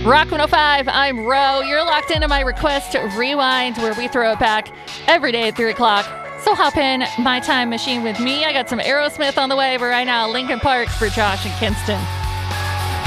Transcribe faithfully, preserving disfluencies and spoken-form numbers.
Rock one oh five, I'm Ro. You're locked into my Request Rewind, where we throw it back every day at three o'clock. So hop in my time machine with me. I got some Aerosmith on the way, but right now, Linkin Park for Josh and Kinston.